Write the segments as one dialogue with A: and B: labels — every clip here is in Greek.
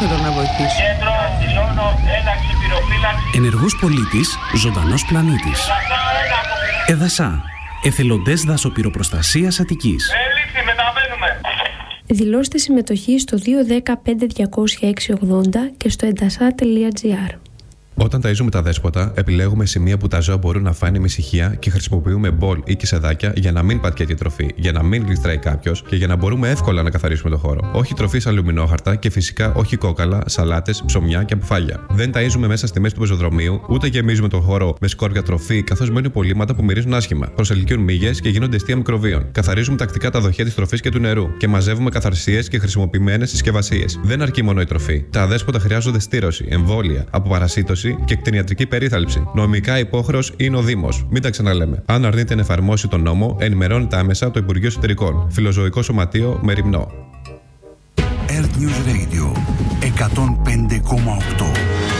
A: περισσότερο να βοηθήσει.
B: Κέντρο, δηλώνω ένταξη πυροφύλαξη.
C: Ενεργός πολίτης, ζωντανός πλανήτης. Εδασά. Εθελοντές δασοπυροπροστασίας Αττικής.
B: Έληξη, μεταβαίνουμε.
D: Δηλώστε συμμετοχή στο 210-5-200-680 και στο εντασά.gr.
E: Όταν ταΐζουμε τα δέσποτα, επιλέγουμε σημεία που τα ζώα μπορούν να φάνε με ησυχία και χρησιμοποιούμε μπολ ή κισεδάκια για να μην πατιέται η τροφή, για να μην γλιστράει κάποιος και για να μπορούμε εύκολα να καθαρίσουμε το χώρο. Όχι τροφή σε αλουμινόχαρτα και φυσικά όχι κόκαλα, σαλάτες, ψωμιά και αποφάγια. Δεν ταΐζουμε μέσα στη μέση του πεζοδρομίου, ούτε γεμίζουμε τον χώρο με σκόρπια τροφή, καθώς μένουν υπολείμματα που μυρίζουν άσχημα. Προσελκύουν μύγες και γίνονται αιστεία μικροβίων. Καθαρίζουμε τακτικά τα δοχεία της τροφής και του νερού και μαζεύουμε καθαρσίες και χρησιμοποιημένες συσκευασίες. Δεν αρκεί μόνο η τροφή. Τα δέσποτα χρειάζονται στήρωση, εμβόλια, αποπαρασίτωση και κτηνιατρική περίθαλψη. Νομικά υπόχρεος είναι ο Δήμος. Μην τα ξαναλέμε. Αν αρνείται να εφαρμόσει τον νόμο, ενημερώνεται άμεσα το Υπουργείο Εσωτερικών. Φιλοζωικό Σωματείο Μεριμνό.
F: Earth News Radio 105,8.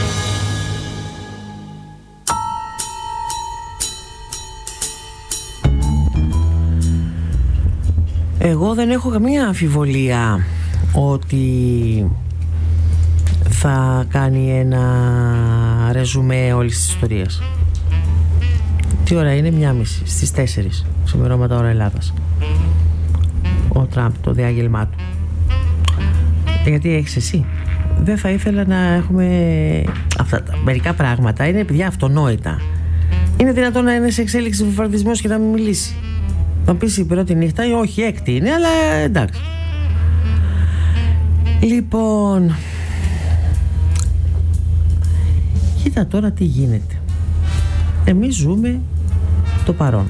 A: Εγώ δεν έχω καμία αμφιβολία ότι θα κάνει ένα ρεζουμέ όλης της ιστορίας. Τι ώρα είναι? 1:30 στις 4 ξημερώματα ώρα Ελλάδας. Ο Τραμπ, το διάγγελμά του. Γιατί έχεις εσύ? Δεν θα ήθελα να έχουμε αυτά τα μερικά πράγματα. Είναι παιδιά αυτονόητα. Είναι δυνατόν να είναι σε εξέλιξη βομβαρδισμός και να μην μιλήσει? Θα πεις η πρώτη νύχτα ή όχι, έκτη είναι, αλλά εντάξει. Λοιπόν, κοίτα τώρα τι γίνεται. Εμείς ζούμε το παρόν.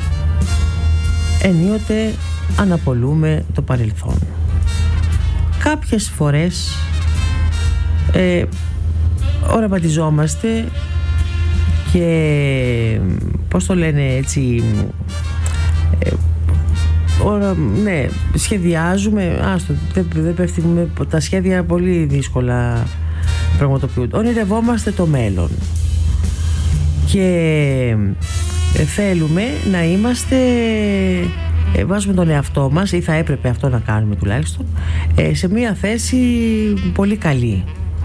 A: Ενίοτε αναπολούμε το παρελθόν. Κάποιες φορές οραματιζόμαστε και πώς το λένε έτσι, ναι, σχεδιάζουμε. Δεν πέφτουμε, τα σχέδια πολύ δύσκολα πραγματοποιούνται. Ονειρευόμαστε το μέλλον και θέλουμε να είμαστε, βάζουμε τον εαυτό μας, ή θα έπρεπε αυτό να κάνουμε τουλάχιστον, σε μια θέση πολύ καλή.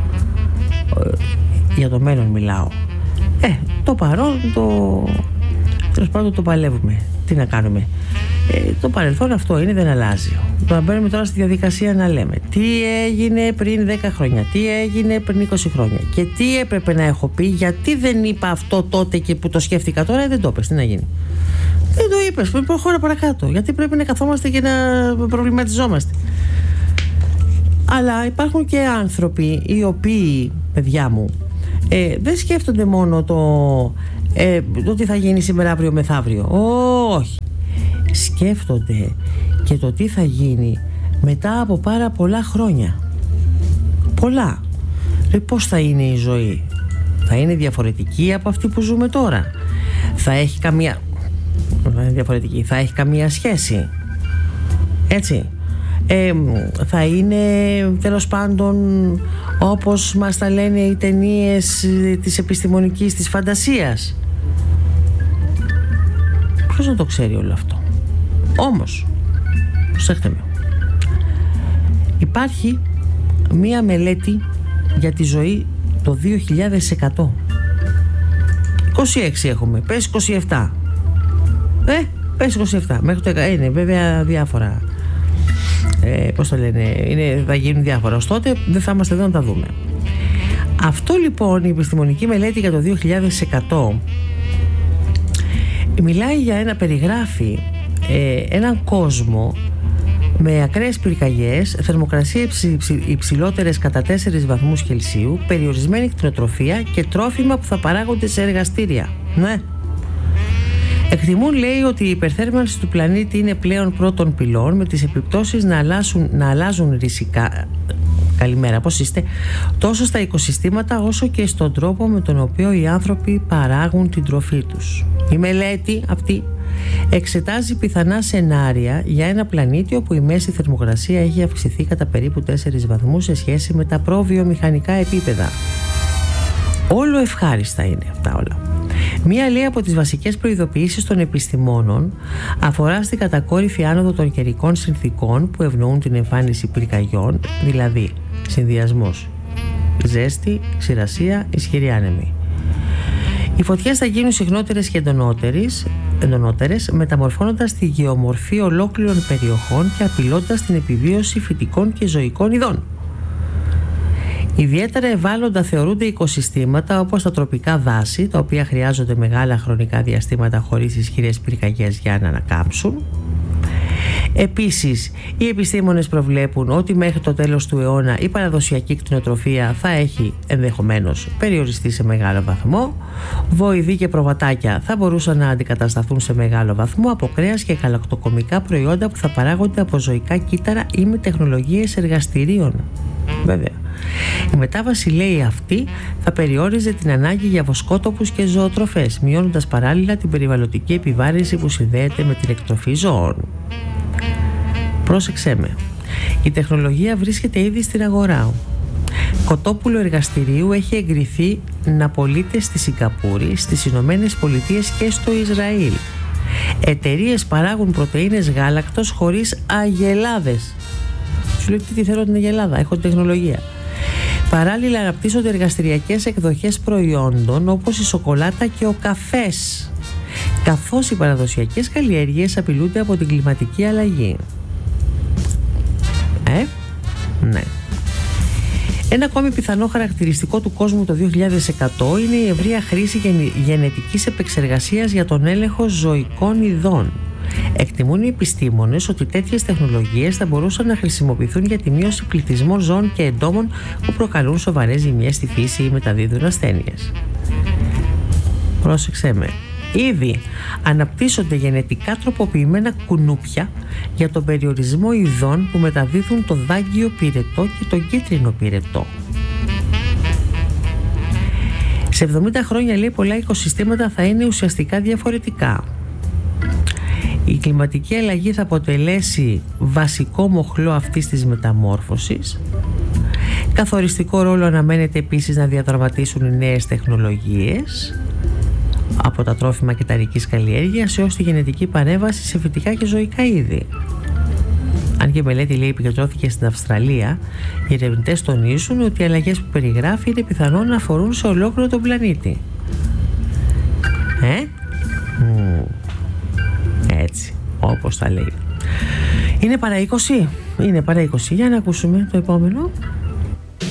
A: Για το μέλλον μιλάω. Το παρόν τέλος πάντων το παλεύουμε. Τι να κάνουμε? Το παρελθόν αυτό είναι, δεν αλλάζει. Να μπαίνουμε τώρα στη διαδικασία να λέμε τι έγινε πριν 10 χρόνια, τι έγινε πριν 20 χρόνια και τι έπρεπε να έχω πει, γιατί δεν είπα αυτό τότε και που το σκέφτηκα τώρα, δεν το είπες, τι να γίνει? Δεν το είπες, προχώρα παρακάτω. Γιατί πρέπει να καθόμαστε και να προβληματιζόμαστε? Αλλά υπάρχουν και άνθρωποι οι οποίοι, παιδιά μου, δεν σκέφτονται μόνο το τι θα γίνει σήμερα, αύριο, μεθαύριο. Όχι. Σκέφτονται και το τι θα γίνει μετά από πάρα πολλά χρόνια. Πολλά. Πώς θα είναι η ζωή? Θα είναι διαφορετική από αυτή που ζούμε τώρα? Θα έχει διαφορετική? Θα έχει καμία σχέση? Έτσι? Θα είναι τέλος πάντων όπως μας τα λένε οι ταινίες της επιστημονικής της φαντασίας? Ποιος να το ξέρει όλο αυτό? Όμως, προσέχτε με, υπάρχει μία μελέτη για τη ζωή το 2100. 26 έχουμε, πες 27. Πες 27. Μέχρι το είναι βέβαια διάφορα. Πώς το λένε, θα γίνουν διάφορα. Ως τότε δεν θα είμαστε εδώ να τα δούμε. Αυτό λοιπόν, η επιστημονική μελέτη για το 2100 μιλάει για περιγράφει έναν κόσμο με ακραίες πυρκαγιές, θερμοκρασία υψηλότερες κατά 4 βαθμούς Κελσίου, περιορισμένη κτηνοτροφία και τρόφιμα που θα παράγονται σε εργαστήρια. Ναι. Εκτιμούν, λέει, ότι η υπερθέρμανση του πλανήτη είναι πλέον πρώτων πυλών, με τις επιπτώσεις να αλλάζουν ριζικά, καλημέρα, πώς είστε, τόσο στα οικοσυστήματα όσο και στον τρόπο με τον οποίο οι άνθρωποι παράγουν την τροφή τους. Η μελέτη αυτή εξετάζει πιθανά σενάρια για ένα πλανήτη όπου η μέση θερμοκρασία έχει αυξηθεί κατά περίπου 4 βαθμούς σε σχέση με τα προβιομηχανικά επίπεδα. Όλο ευχάριστα είναι αυτά όλα. Μία, λέει, από τις βασικές προειδοποιήσεις των επιστημόνων αφορά στην κατακόρυφη άνοδο των καιρικών συνθήκων που ευνοούν την εμφάνιση πυρκαγιών, δηλαδή συνδυασμός ζέστη, ξηρασία, ισχυρή άνεμη. Οι φωτιές θα γίνουν συχνότερες και εντονότερες, μεταμορφώνοντας τη γεωμορφή ολόκληρων περιοχών και απειλώντας την επιβίωση φυτικών και ζωικών ειδών. Ιδιαίτερα ευάλωτα θεωρούνται οικοσυστήματα όπως τα τροπικά δάση, τα οποία χρειάζονται μεγάλα χρονικά διαστήματα χωρίς ισχυρές πυρκαγιές για να ανακάμψουν. Επίσης, οι επιστήμονες προβλέπουν ότι μέχρι το τέλος του αιώνα η παραδοσιακή κτηνοτροφία θα έχει ενδεχομένως περιοριστεί σε μεγάλο βαθμό. Βοηδοί και προβατάκια θα μπορούσαν να αντικατασταθούν σε μεγάλο βαθμό από κρέας και γαλακτοκομικά προϊόντα που θα παράγονται από ζωικά κύτταρα ή με τεχνολογίες εργαστηρίων. Βέβαια. Η μετάβαση, λέει αυτή, θα περιόριζε την ανάγκη για βοσκότοπους και ζωοτροφές, μειώνοντας παράλληλα την περιβαλλοντική επιβάρυνση που συνδέεται με την εκτροφή ζώων. Πρόσεξέ με. Η τεχνολογία βρίσκεται ήδη στην αγορά. Κοτόπουλο εργαστηρίου έχει εγκριθεί να πωλείται στη Σιγκαπούρη, στις Ηνωμένες Πολιτείες και στο Ισραήλ. Εταιρείες παράγουν πρωτεΐνες γάλακτος χωρίς αγελάδες. Σου λέει τι θέλω την αγελάδα, έχω τεχνολογία. Παράλληλα αναπτύσσονται εργαστηριακές εκδοχές προϊόντων όπως η σοκολάτα και ο καφές, καθώς οι παραδοσιακές καλλιέργειες απειλούνται από την κλιματική αλλαγή. Ναι. Ένα ακόμη πιθανό χαρακτηριστικό του κόσμου το 2100 είναι η ευρεία χρήση γενετικής επεξεργασίας για τον έλεγχο ζωικών ειδών. Εκτιμούν οι επιστήμονες ότι τέτοιες τεχνολογίες θα μπορούσαν να χρησιμοποιηθούν για τη μείωση πληθυσμών ζώων και εντόμων που προκαλούν σοβαρές ζημιές στη φύση ή μεταδίδουν ασθένειες. Πρόσεξέ με. Ήδη αναπτύσσονται γενετικά τροποποιημένα κουνούπια για τον περιορισμό ειδών που μεταδίδουν το δάγκιο πυρετό και το κίτρινο πυρετό. Σε 70 χρόνια, λέει, πολλά οικοσυστήματα θα είναι ουσιαστικά διαφορετικά. Η κλιματική αλλαγή θα αποτελέσει βασικό μοχλό αυτής της μεταμόρφωσης. Καθοριστικό ρόλο αναμένεται επίσης να διαδραματίσουν οι νέες τεχνολογίες, από τα τρόφιμα κυταρικής καλλιέργειας έως τη γενετική παρέμβαση σε φυτικά και ζωικά είδη. Αν και η μελέτη, λέει, επικεντρώθηκε στην Αυστραλία, οι ερευνητές τονίζουν ότι οι αλλαγές που περιγράφει είναι πιθανόν να αφορούν σε ολόκληρο τον πλανήτη. Έτσι, όπως τα λέει. Είναι παρά 20? Είναι παρά 20. Για να ακούσουμε το επόμενο.